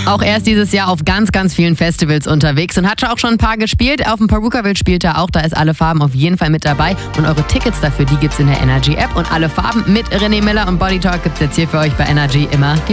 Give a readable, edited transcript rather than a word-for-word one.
Auch er ist dieses Jahr auf ganz, ganz vielen Festivals unterwegs und hat auch schon ein paar gespielt. Auf dem Perukaville spielt er auch, da ist Alle Farben auf jeden Fall mit dabei. Und eure Tickets dafür, die gibt's in der Energy App. Und Alle Farben mit René Miller und Body Talk gibt's jetzt hier für euch bei Energy immer.